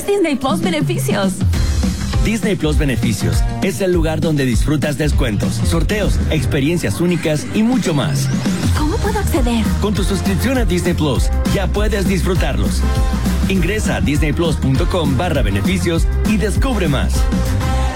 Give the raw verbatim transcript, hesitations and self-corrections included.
Disney Plus Beneficios. Disney Plus Beneficios es el lugar donde disfrutas descuentos, sorteos, experiencias únicas y mucho más. ¿Cómo puedo acceder? Con tu suscripción a Disney Plus ya puedes disfrutarlos. Ingresa a disneyplus punto com barra beneficios y descubre más.